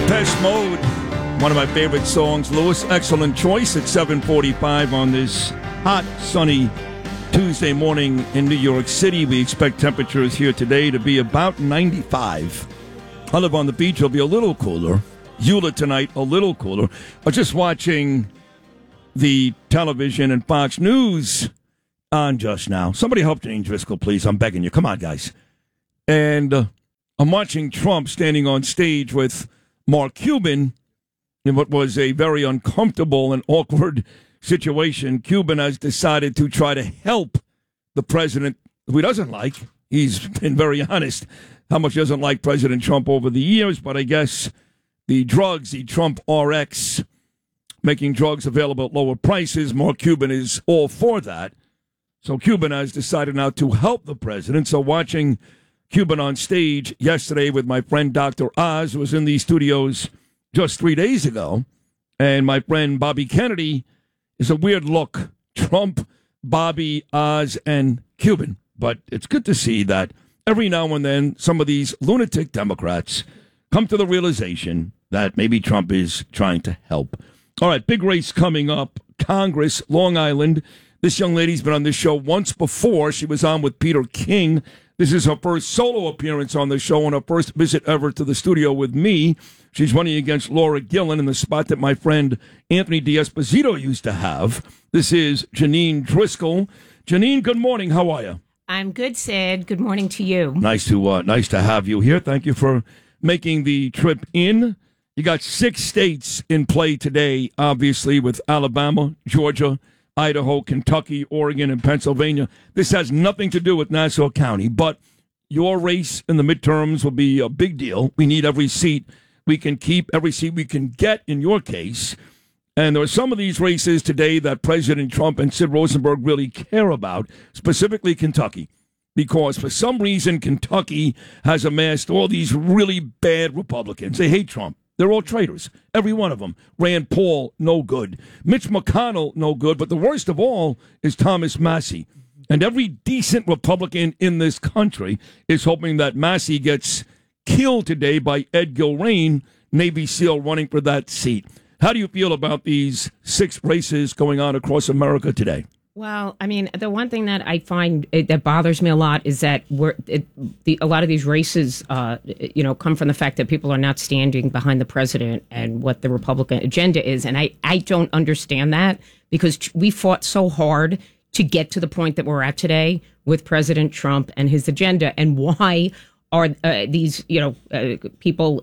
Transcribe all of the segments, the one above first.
Depeche Mode, one of my favorite songs. Lewis, excellent choice at 7:45 on this hot, sunny Tuesday morning in New York City. We expect temperatures here today to be about 95. I live on the beach. It'll be a little cooler. Eula tonight, a little cooler. I was just watching the television and Fox News on just now. Somebody help Janine Driscoll, please. I'm begging you. Come on, guys. And I'm watching Trump standing on stage with Mark Cuban in what was a very uncomfortable and awkward situation. Cuban has decided to try to help the president, who he doesn't like. He's been very honest how much he doesn't like President Trump over the years, but I guess the drugs, the Trump RX, making drugs available at lower prices, Mark Cuban is all for that. So Cuban has decided now to help the president. So watching Cuban on stage yesterday with my friend Dr. Oz, who was in these studios just 3 days ago, and my friend Bobby Kennedy, is a weird look. Trump, Bobby, Oz, and Cuban. But it's good to see that every now and then some of these lunatic Democrats come to the realization that maybe Trump is trying to help. All right, big race coming up. Congress, Long Island. This young lady's been on this show once before. She was on with Peter King. This is her first solo appearance on the show and her first visit ever to the studio with me. She's running against Laura Gillen in the spot that my friend Anthony D'Esposito used to have. This is Janine Driscoll. Janine, good morning. How are you? I'm good, Sid. Good morning to you. Nice to have you here. Thank you for making the trip in. You got 6 states in play today, obviously, with Alabama, Georgia, Idaho, Kentucky, Oregon, and Pennsylvania. This has nothing to do with Nassau County, but your race in the midterms will be a big deal. We need every seat we can keep, every seat we can get in your case. And there are some of these races today that President Trump and Sid Rosenberg really care about, specifically Kentucky, because for some reason Kentucky has amassed all these really bad Republicans. They hate Trump. They're all traitors, every one of them. Rand Paul, no good. Mitch McConnell, no good. But the worst of all is Thomas Massie. And every decent Republican in this country is hoping that Massie gets killed today by Ed Gilrain, Navy SEAL, running for that seat. How do you feel about these 6 races going on across America today? Well, I mean, the one thing that I find that bothers me a lot is that a lot of these races, come from the fact that people are not standing behind the president and what the Republican agenda is. And I don't understand that, because we fought so hard to get to the point that we're at today with President Trump and his agenda. And why are these, people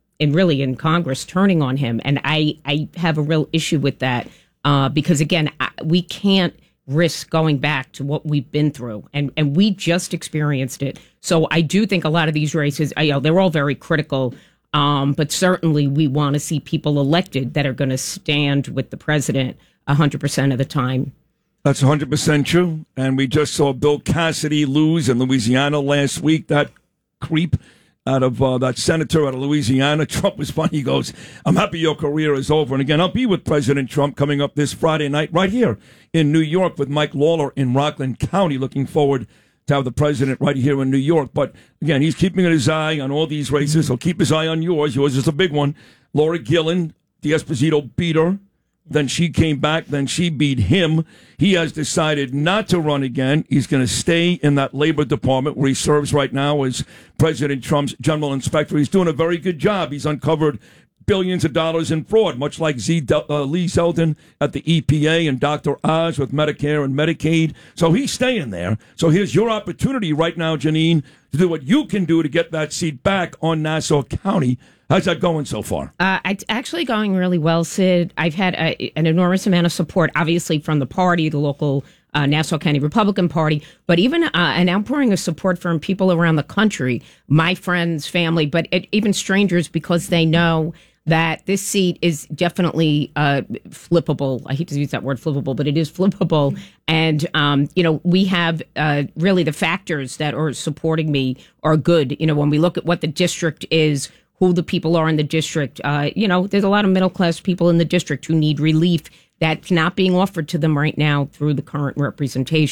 in Congress turning on him? And I have a real issue with that because, again, we can't risk going back to what we've been through, and we just experienced it. So I do think a lot of these races, they're all very critical, but certainly we want to see people elected that are going to stand with the president 100% of the time. That's 100% true, and we just saw Bill Cassidy lose in Louisiana last week. That creep out of that senator out of Louisiana. Trump was funny. He goes, "I'm happy your career is over." And again, I'll be with President Trump coming up this Friday night right here in New York with Mike Lawler in Rockland County. Looking forward to have the president right here in New York. But again, he's keeping his eye on all these races. He'll keep his eye on yours. Yours is a big one. Laura Gillen, D'Esposito beat her. Then she came back. Then she beat him. He has decided not to run again. He's going to stay in that Labor Department where he serves right now as President Trump's general inspector. He's doing a very good job. He's uncovered billions of dollars in fraud, much like Lee Zeldin at the EPA and Dr. Oz with Medicare and Medicaid. So he's staying there. So here's your opportunity right now, Janine, to do what you can do to get that seat back on Nassau County. How's that going so far? It's actually going really well, Sid. I've had an enormous amount of support, obviously, from the party, the local Nassau County Republican Party, but even an outpouring of support from people around the country, my friends, family, but even strangers, because they know that this seat is definitely flippable. I hate to use that word flippable, but it is flippable. And, we have really the factors that are supporting me are good. When we look at what the district is, who the people are in the district, there's a lot of middle-class people in the district who need relief that's not being offered to them right now through the current representation.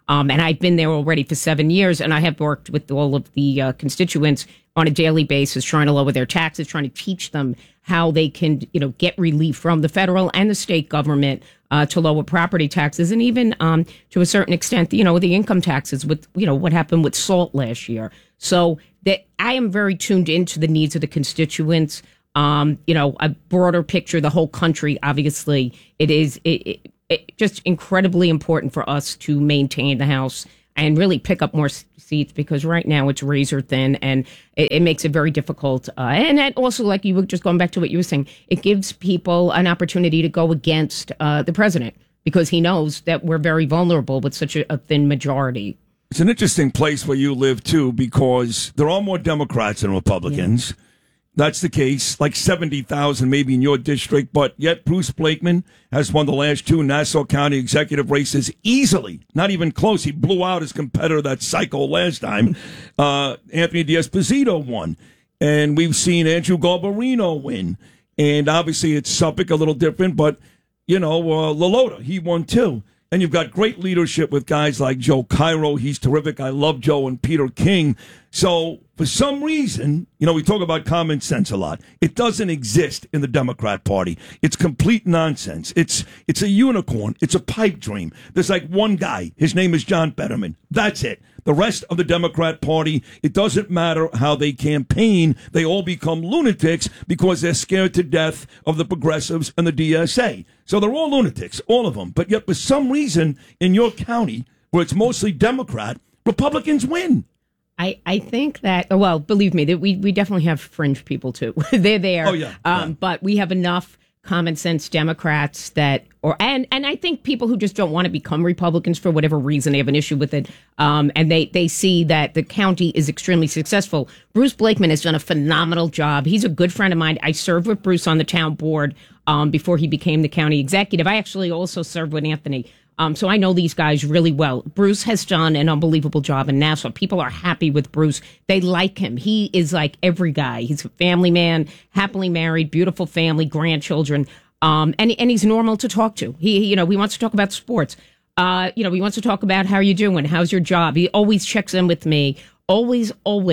And I've been there already for 7 years, and I have worked with all of the constituents on a daily basis, trying to lower their taxes, trying to teach them how they can, get relief from the federal and the state government to lower property taxes, and even to a certain extent, the income taxes with, what happened with SALT last year. So that I am very tuned into the needs of the constituents. A broader picture, the whole country. Obviously, it is just incredibly important for us to maintain the House and really pick up more seats, because right now it's razor thin, and it makes it very difficult. And that also, like you were just going back to what you were saying, it gives people an opportunity to go against the president, because he knows that we're very vulnerable with such a thin majority. It's an interesting place where you live, too, because there are more Democrats than Republicans. Yeah. That's the case, like 70,000 maybe in your district, but yet Bruce Blakeman has won the last 2 Nassau County executive races easily, not even close. He blew out his competitor, that psycho, last time. Anthony D'Esposito won, and we've seen Andrew Garbarino win, and obviously it's Suffolk, a little different, but, LaLota, he won too. And you've got great leadership with guys like Joe Cairo. He's terrific. I love Joe, and Peter King. So for some reason, we talk about common sense a lot. It doesn't exist in the Democrat Party. It's complete nonsense. It's a unicorn. It's a pipe dream. There's like one guy. His name is John Fetterman. That's it. The rest of the Democrat Party, it doesn't matter how they campaign. They all become lunatics because they're scared to death of the progressives and the DSA. So they're all lunatics, all of them. But yet, for some reason, in your county, where it's mostly Democrat, Republicans win. I think that, well, believe me, that we definitely have fringe people, too. They're there. Oh, yeah. But we have enough common sense Democrats that, and I think people who just don't want to become Republicans for whatever reason, they have an issue with it. And they see that the county is extremely successful. Bruce Blakeman has done a phenomenal job. He's a good friend of mine. I served with Bruce on the town board before he became the county executive. I actually also served with Anthony. So I know these guys really well. Bruce has done an unbelievable job in Nassau. People are happy with Bruce. They like him. He is like every guy. He's a family man, happily married, beautiful family, grandchildren. And he's normal to talk to. He wants to talk about sports. He wants to talk about how you're doing. How's your job? He always checks in with me. Always,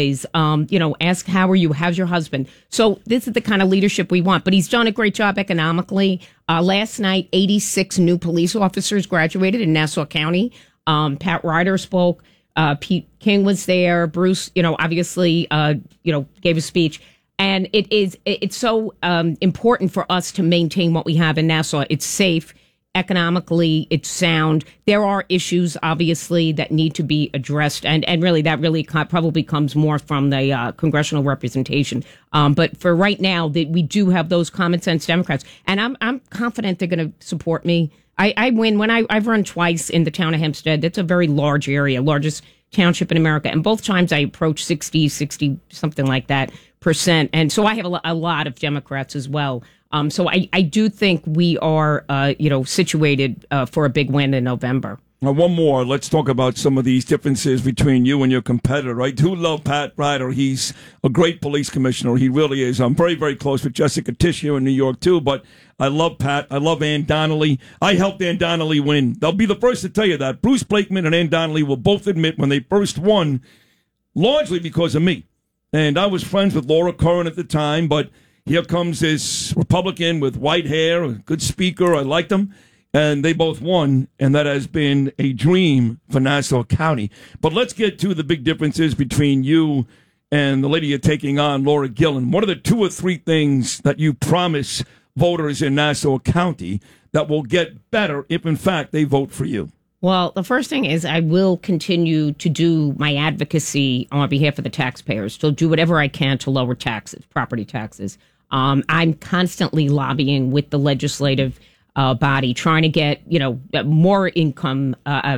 ask, how are you? How's your husband? So this is the kind of leadership we want. But he's done a great job economically. Last night, 86 new police officers graduated in Nassau County. Pat Ryder spoke. Pete King was there. Bruce, obviously, gave a speech. And it's so important for us to maintain what we have in Nassau. It's safe. Economically, it's sound. There are issues, obviously, that need to be addressed, and really that really probably comes more from the congressional representation. But for right now, we do have those common sense Democrats, and I'm confident they're going to support me. I win when I've run twice in the town of Hempstead. That's a very large area, largest township in America, and both times I approached 60 something like that %, and so I have a lot of Democrats as well. So I do think we are, situated for a big win in November. Now, one more. Let's talk about some of these differences between you and your competitor. I do love Pat Ryder. He's a great police commissioner. He really is. I'm very, very close with Jessica Tisch here in New York, too. But I love Pat. I love Ann Donnelly. I helped Ann Donnelly win. They'll be the first to tell you that. Bruce Blakeman and Ann Donnelly will both admit when they first won, largely because of me. And I was friends with Laura Curran at the time, but here comes this Republican with white hair, a good speaker. I liked him. And they both won, and that has been a dream for Nassau County. But let's get to the big differences between you and the lady you're taking on, Laura Gillen. What are the 2 or 3 things that you promise voters in Nassau County that will get better if, in fact, they vote for you? Well, the first thing is I will continue to do my advocacy on behalf of the taxpayers, to do whatever I can to lower taxes, property taxes. I'm constantly lobbying with the legislative body, trying to get, more income,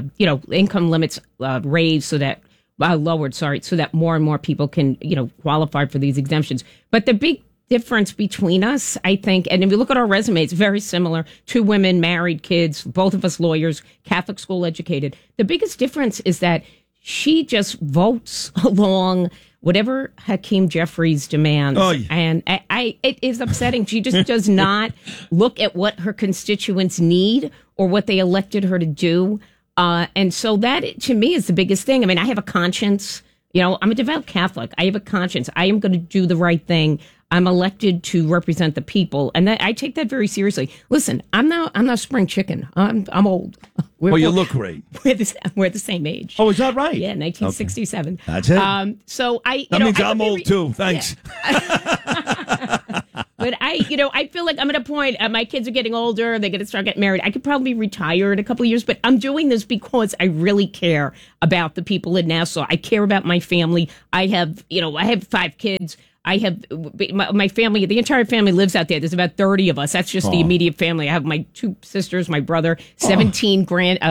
income limits raised so that lowered, so that more and more people can, qualify for these exemptions. But the big difference between us, I think, and if you look at our resume, it's very similar. 2 women, married, kids, both of us lawyers, Catholic school educated. The biggest difference is that she just votes along whatever Hakeem Jeffries demands. Oh, yeah. And it is upsetting. She just does not look at what her constituents need or what they elected her to do. And so that, to me, is the biggest thing. I mean, I have a conscience. I'm a devout Catholic. I have a conscience. I am going to do the right thing. I'm elected to represent the people, and I take that very seriously. Listen, I'm not spring chicken. I'm old. You look great. We're the same age. Oh, is that right? Yeah, 1967. Okay. That's it. So that means I'm old too. Thanks. Yeah. But I feel like I'm at a point. My kids are getting older. They're going to start getting married. I could probably retire in a couple of years, but I'm doing this because I really care about the people in Nassau. I care about my family. I have 5 kids. I have my family, the entire family lives out there. There's about 30 of us. That's just the immediate family. I have my 2 sisters, my brother, 17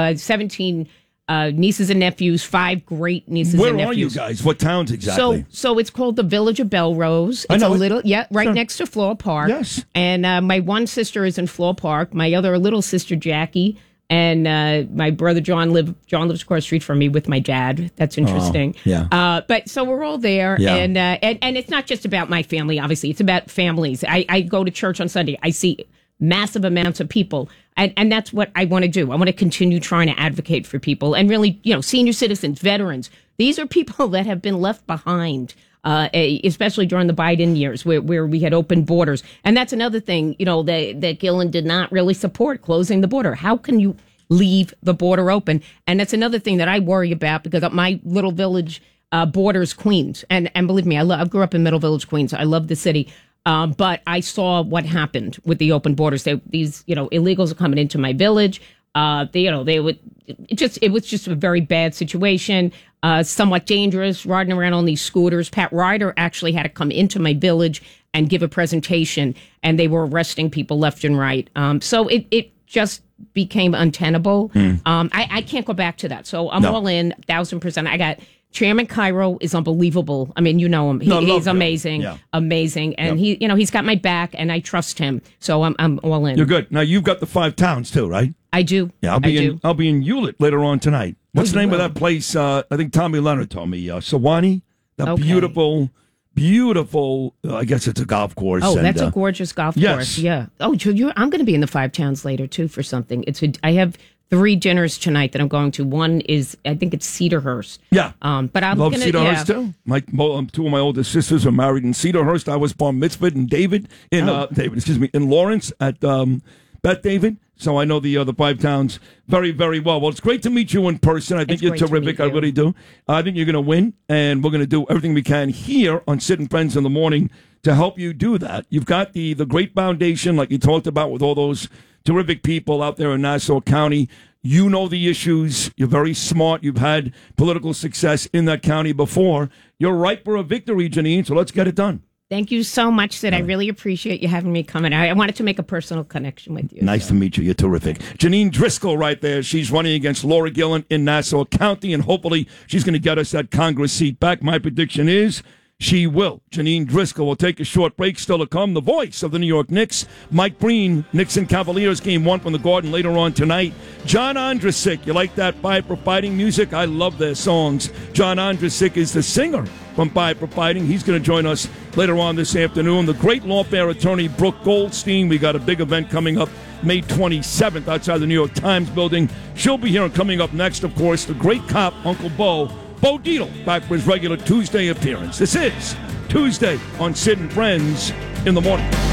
nieces and nephews, 5 great nieces and nephews. Where are you guys? What towns exactly? So it's called the Village of Belrose. It's right next to Floral Park. Yes. And my one sister is in Floral Park. My other little sister, Jackie, and my brother John lives across the street from me with my dad. That's interesting. But so we're all there, and it's not just about my family. Obviously, it's about families. I go to church on Sunday. I see massive amounts of people, and that's what I want to do. I want to continue trying to advocate for people, and really, senior citizens, veterans. These are people that have been left behind. Especially during the Biden years where we had open borders. And that's another thing, that Gillen did not really support, closing the border. How can you leave the border open? And that's another thing that I worry about because my little village borders Queens. And believe me, I grew up in Middle Village, Queens. I love the city. But I saw what happened with the open borders. These illegals are coming into my village. It was just a very bad situation, somewhat dangerous, riding around on these scooters. Pat Ryder actually had to come into my village and give a presentation, and they were arresting people left and right. So it just became untenable. I can't go back to that. So I'm all in, 1,000%. I got Chairman Cairo is unbelievable. I mean, you know him. He's amazing, amazing. And he's got my back, and I trust him. So I'm all in. You're good. Now you've got the 5 towns too, right? I do. Yeah, I'll be in Hewlett later on tonight. What's the name of that place? I think Tommy Leonard told me. Sewanee. Beautiful. I guess it's a golf course. Oh, that's a gorgeous golf course. Yeah. Oh, I'm going to be in the 5 towns later too for something. I have 3 dinners tonight that I'm going to. One is, I think it's Cedarhurst. Yeah. But I'm love Cedarhurst too. 2 of my oldest sisters are married in Cedarhurst. I was bar mitzvahed in Lawrence at Beth David. So I know the 5 towns very, very well. Well, it's great to meet you in person. I think you're terrific. I really do. I think you're going to win, and we're going to do everything we can here on Sid and Friends in the Morning to help you do that. You've got the great foundation, like you talked about, with all those terrific people out there in Nassau County. You know the issues. You're very smart. You've had political success in that county before. You're ripe for a victory, Janine, so let's get it done. Thank you so much, Sid. I really appreciate you having me come in. I wanted to make a personal connection with you. Nice to meet you. You're terrific. Janine Driscoll right there. She's running against Laura Gillen in Nassau County, and hopefully she's going to get us that Congress seat back. My prediction is she will. Janine Driscoll will take a short break. Still to come, the voice of the New York Knicks, Mike Breen. Knicks and Cavaliers, game 1 from the Garden later on tonight. John Ondrasik. You like that Five for Fighting music? I love their songs. John Ondrasik is the singer from Five for Fighting. He's going to join us later on this afternoon. The great lawfare attorney, Brooke Goldstein. We got a big event coming up May 27th outside the New York Times building. She'll be here. And coming up next, of course, the great cop, Uncle Bo Dietl, back for his regular Tuesday appearance. This is Tuesday on Sid and Friends in the Morning.